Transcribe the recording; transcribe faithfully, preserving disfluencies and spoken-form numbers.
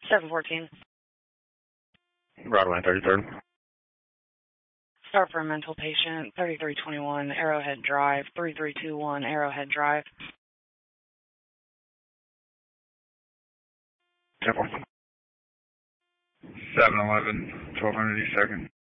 seven fourteen. Broadway, thirty-third. Start for a mental patient, thirty-three twenty-one Arrowhead Drive, three three two one Arrowhead Drive. Temple. seven eleven, twelve hundred East second.